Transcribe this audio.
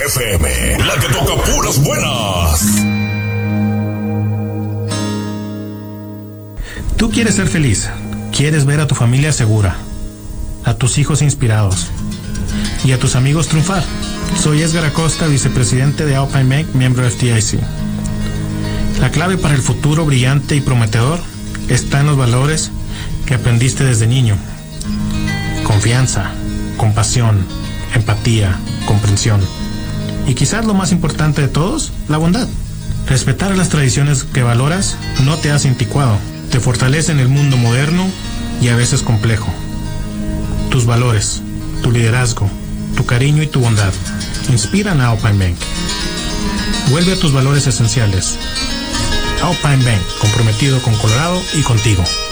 FM, la que toca puras buenas. Tú quieres ser feliz, quieres ver a tu familia segura, a tus hijos inspirados y a tus amigos triunfar. Soy Edgar Acosta, vicepresidente de Alpine Bank, miembro de FDIC. La clave para el futuro brillante y prometedor está en los valores que aprendiste desde niño. Confianza, compasión, empatía, comprensión. Y quizás lo más importante de todos, la bondad. Respetar las tradiciones que valoras no te hace anticuado, te fortalece en el mundo moderno y a veces complejo. Tus valores, tu liderazgo, tu cariño y tu bondad inspiran a Alpine Bank. Vuelve a tus valores esenciales. Alpine Bank, comprometido con Colorado y contigo.